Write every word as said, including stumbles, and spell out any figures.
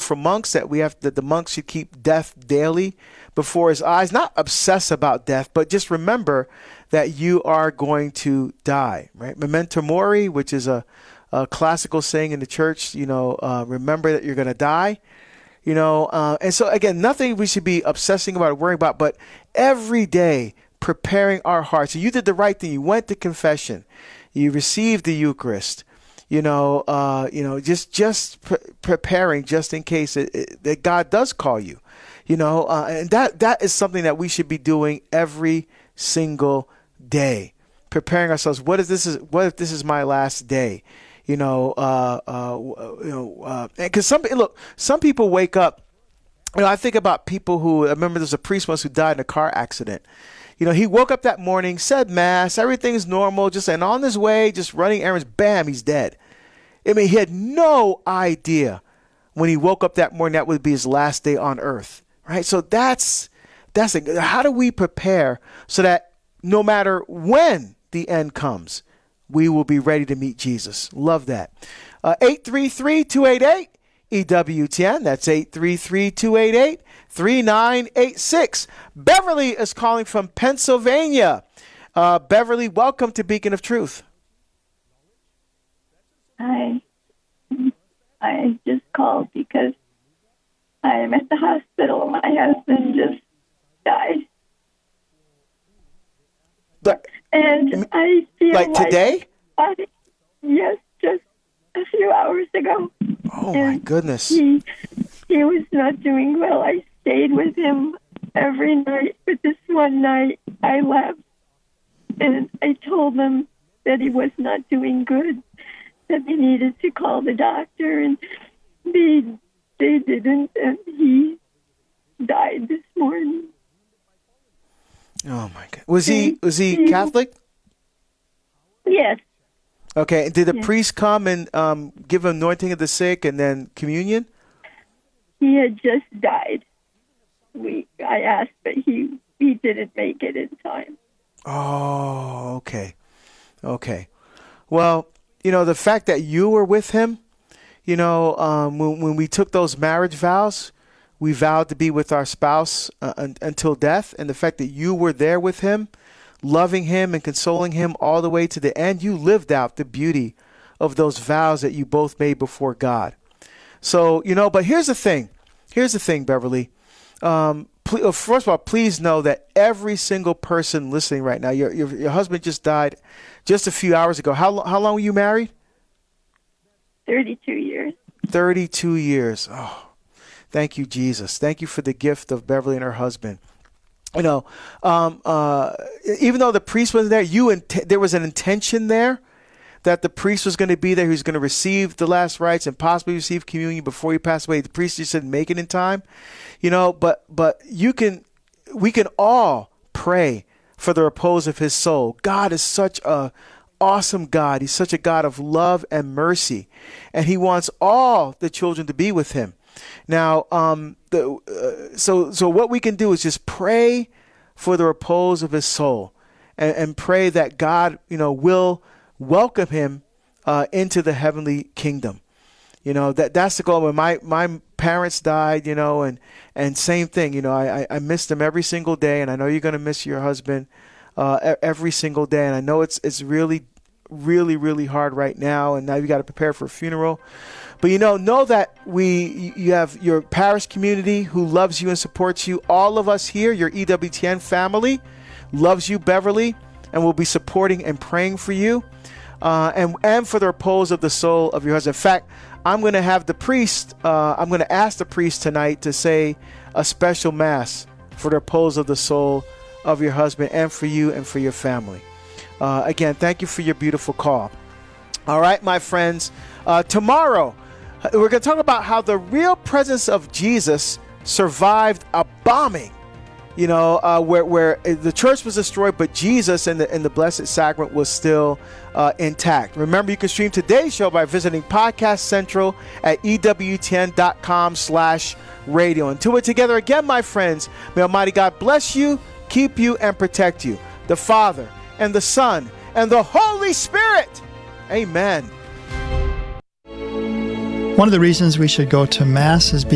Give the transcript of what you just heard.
for monks that we have that the monks should keep death daily before his eyes. Not obsess about death, but just remember that you are going to die. Right? Memento mori, which is a, a classical saying in the church. You know, uh, remember that you're going to die. You know, uh, and so again, nothing we should be obsessing about or worrying about, but every day preparing our hearts. So you did the right thing. You went to confession. You received the Eucharist. You know, uh, you know, just just pre- preparing just in case it, it, that God does call you. You know, uh, and that that is something that we should be doing every single day, preparing ourselves. What if this is what if this is my last day? You know, uh, uh, you know, uh, because some look, some people wake up. You know, I think about people who I remember. There's a priest once who died in a car accident. You know, he woke up that morning, said mass, everything's normal, just and on his way, just running errands. Bam, he's dead. I mean, he had no idea when he woke up that morning that would be his last day on earth, right? So that's that's it. How do we prepare so that no matter when the end comes, we will be ready to meet Jesus? Love that. Uh, eight three three, two eight eight, E W T N. That's eight three three, two eight eight, three nine eight six. Beverly is calling from Pennsylvania. Uh, Beverly, welcome to Beacon of Truth. Hi. I just called because I am at the hospital. My husband just died. But, and I feel like, like today? I, yes, just a few hours ago. Oh, and my goodness. He, he was not doing well. I stayed with him every night, but this one night I left. And I told him that he was not doing good, that they needed to call the doctor, and they, they didn't, and he died this morning. Oh, my God. Was he, was he Catholic? Yes. Okay. Did the yes. priest come and um, give anointing of the sick and then communion? He had just died. We I asked, but he, he didn't make it in time. Oh, okay. Okay. Well, you know, the fact that you were with him, you know, um, when, when we took those marriage vows, we vowed to be with our spouse uh, un- until death. And the fact that you were there with him, loving him and consoling him all the way to the end, you lived out the beauty of those vows that you both made before God. So, you know, but here's the thing. Here's the thing, Beverly. Um, pl- first of all, please know that every single person listening right now, your, your your husband just died just a few hours ago. How, how long were you married? thirty-two years. thirty-two years. Oh, thank you, Jesus. Thank you for the gift of Beverly and her husband. You know, um, uh, even though the priest wasn't there, you int- there was an intention there that the priest was going to be there. He was going to receive the last rites and possibly receive communion before he passed away. The priest just didn't make it in time, you know. But but you can, we can all pray for the repose of his soul. God is such a awesome God. He's such a God of love and mercy, and he wants all the children to be with him. Now, um, the, uh, so so what we can do is just pray for the repose of his soul, and, and pray that God, you know, will welcome him uh, into the heavenly kingdom. You know, that that's the goal. When my, my parents died, you know, and, and same thing, you know, I, I, I miss them every single day, and I know you're going to miss your husband uh, every single day, and I know it's it's really, really, really hard right now, and now you got to prepare for a funeral. But, you know, know that we you have your parish community who loves you and supports you. All of us here, your E W T N family, loves you, Beverly, and will be supporting and praying for you. Uh, and, and for the repose of the soul of your husband. In fact, I'm going to have the priest, uh, I'm going to ask the priest tonight to say a special mass for the repose of the soul of your husband and for you and for your family. Uh, again, thank you for your beautiful call. All right, my friends, uh, tomorrow we're going to talk about how the real presence of Jesus survived a bombing. You know, uh, where where the church was destroyed, but Jesus and the and the Blessed Sacrament was still uh, intact. Remember, you can stream today's show by visiting Podcast Central at E W T N dot com slash radio. Until we're together again, my friends, may Almighty God bless you, keep you, and protect you. The Father, and the Son, and the Holy Spirit. Amen. One of the reasons we should go to Mass is